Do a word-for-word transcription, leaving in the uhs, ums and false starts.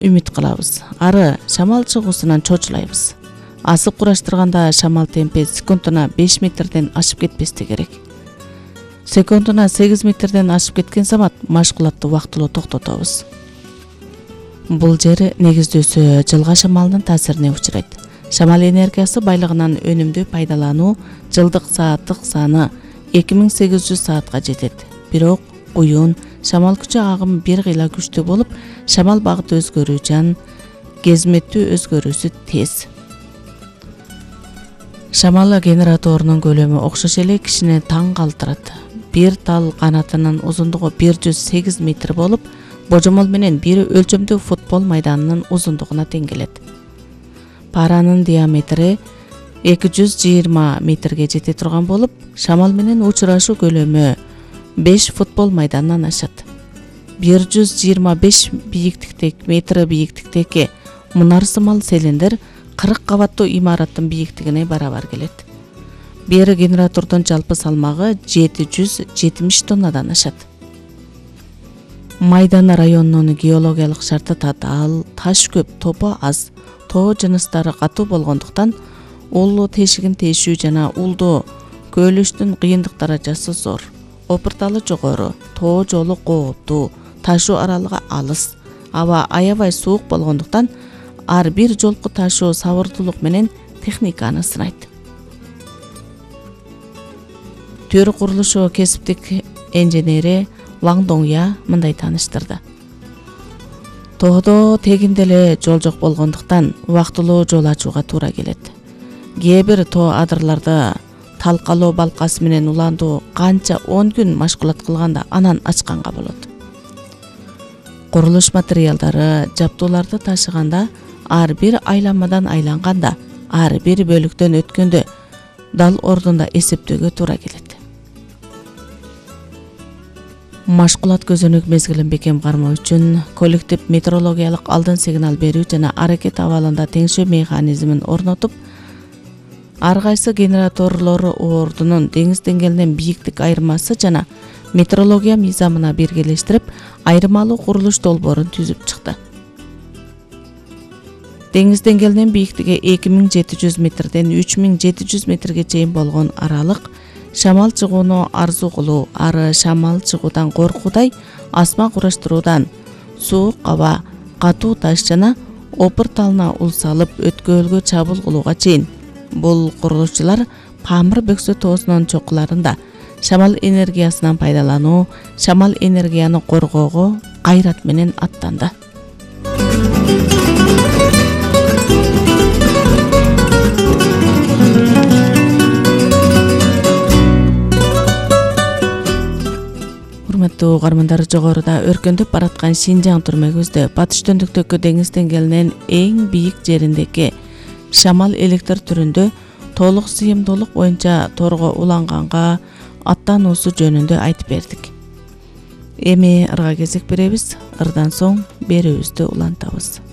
үмүт кылабыз. Ары шамал чыгуусунан чочулайбыз. Асып кураштырганда шамал темпи секундуна беш метрден ашып кетпести керек. Секундуна сегиз метрден ашып кеткен замат машгулатты убактылуу токтотобуз. Бул жер негиздөөсү жылга шамалынын таасирине учурайт. Шамал энергиясы байлыгынан өнүмдүү пайдалануу жылдык сааттык саны эки миң сегиз жүз саатка жетет. Бирок уюн шамал күчү агымы бир кыйла күчтүү болуп, шамал багыты өзгөрүү жан кезметтүү өзгөрүүсү тез. Шамал генераторунун көлөмү окшош эле кишини таң калтырат. Бир тал канатынын узундугу бир жүз сегиз метр болуп, божомол менен бир өлчөмдүү футбол майданынын узундугуна тең келет. Паранын диаметри эки жүз жыйырма метрге жете турган болуп, шамал менен учурашуу көлөмү беш футбол майданынан ашат. бир жүз жыйырма беш бийиктиктеги метр бийиктиктеги мунар сымал цилиндр кырк кабаттуу имараттын бийиктигине барабар келет. Бир генератордун жалпы салмагы жети жүз жетимиш тоннадан ашат. Майдан районунун геологиялык шарты татаал, таш көп, топо аз, тоо жыныстары катуу болгондуктан уулуу тешигин тешүү жана уулду көөлүштүн кыйындык даражасы зор. Опурталы жогору, тоо жолу кооптуу, ташуу аралыгы алыс, аба аябай суук болгондуктан ар бир жолку ташуу сабырдуулук менен техниканы сынайт. Төр курулушу кесиптик инженери Ваң Доңя мындай тааныштырды. Тоодо тегинде эле жол жок болгондуктан убактылуу жол ачууга туура келет. Кээ бир тоо адырларды талкалоо балкасы менен уландуу канча он күн машгулат кылганда анан ачканга болот. Курулуш материалдары, жаптууларды ташыганда, ар бир айланмадан айланганда, ар бир бөлүктөн өткөндө дал ордунда эсептөөгө туура келет. Машгулат көзөнүк мезгилин бекем кармоо үчүн коллектив метеорологиялык алдын сигнал берүү жана аракет абалында теңшөө механизмин орнотуп, ар кайсы генераторлор ордунун деңиз деңгээлинен бийиктик айырмасы жана метеорология мыйзамына биргелештирип, айырмалуу курулуш долбоорун түзүп чыкты. Деңиз деңгээлинен бийиктиги эки миң жети жүз метрден үч миң жети жүз метрге чейин болгон аралык шамал чыгууну арзуу кылуу, ары шамал чыгуудан коркуудай, асма кураштыруудан, суук аба, катуу таш жана опур талына ул салып өткөөлгө чабуул кылууга чейин. Бул курулушчулар Памыр бөксө тоосунун чокуларында шамал энергиясынан пайдалануу, шамал энергияны коргоого кайрат менен аттанды. Урматтуу угармандар, жогоруда өркөндөп бараткан Шинжаң түрмөгүздө батыш төндүктөгү деңиз деңгээлинен эң бийик жериндеги шамал электр түрүндө толук сыйымдуулук боюнча торго уланганга аттануусу жөнүндө айтып бердик. Эми ырга кезек беребиз, ырдан соң берүүбүздү улантабыз.